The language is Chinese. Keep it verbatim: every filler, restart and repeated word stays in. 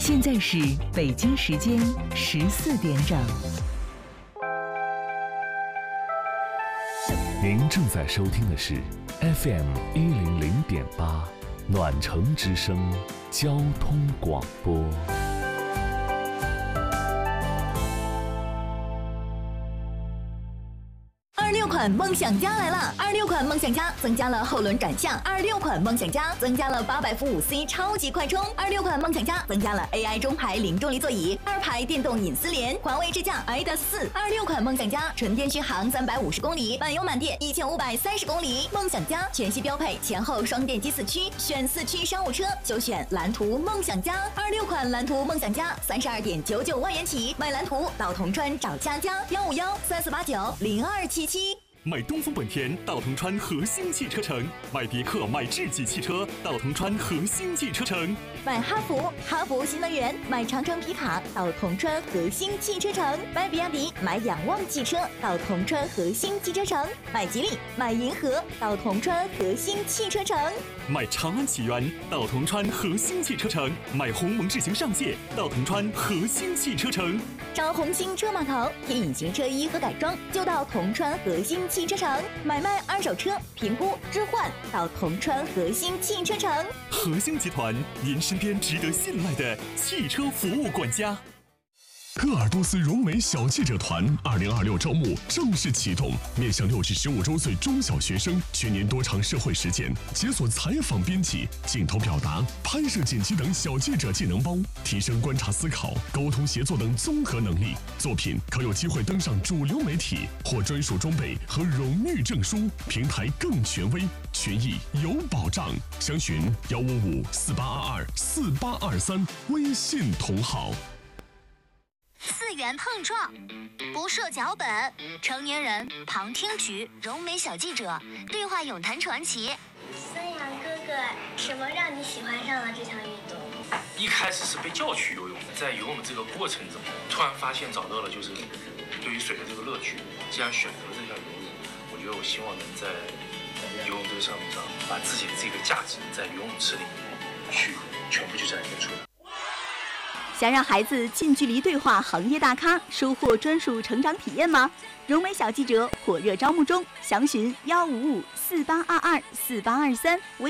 现在是北京时间十四点整。 您正在收听的是 F M 一零零点八暖城之声交通广播。 二六款梦想家来了！二六款梦想家增加了后轮转向，二六款梦想家增加了八百伏五 C 超级快充，二六款梦想家增加了 A I 中排零重力座椅，二排电动隐私联，环卫智驾 i D A S 四。二六款梦想家纯电续航三百五十公里，满油满电一千五百三十公里。梦想家全系标配前后双电机四驱，选四驱商务车就选蓝图梦想家。二六款蓝图梦想家三十二点九九万元起，买蓝图到铜川找佳佳，幺五幺三四八九零二七七。 买东风本田到铜川核心汽车城，买别克买智己汽车到铜川核心汽车城， 买哈弗哈弗新能源，买长城皮卡到铜川核心汽车城，买比亚迪买仰望汽车到铜川核心汽车城，买吉利买银河到铜川核心汽车城， 买长安启源到铜川核心汽车城，买鸿蒙智行上界到铜川核心汽车城， 找红星车码头添隐形车衣和改装就到铜川核心汽车城，买卖二手车评估置换到铜川核心汽车城。 核心集团，您身边值得信赖的汽车服务管家。 鄂尔多斯融美小记者团二零二六招募正式启动，面向六至十五周岁中小学生，全年多场社会实践，解锁采访编辑、镜头表达、拍摄剪辑等小记者技能包，提升观察思考、沟通协作等综合能力。作品可有机会登上主流媒体，获专属装备和荣誉证书，平台更权威，权益有保障。详询幺五五四八二二四八二三，微信同号。 四元碰撞，不设脚本，成年人旁听局，融美小记者对话咏谈传奇。 孙杨哥哥，什么让你喜欢上了这项运动？ 一开始是被叫去游泳，在游泳这个过程中，突然发现找到了就是对于水的这个乐趣。既然选择了这项游泳，我觉得我希望能在游泳这个项目上，把自己的这个价值在游泳池里面去全部去展现出来。 想让孩子近距离对话行业大咖，收获专属成长体验吗？融美小记者火热招募中，详询幺五五四八二二四八二三。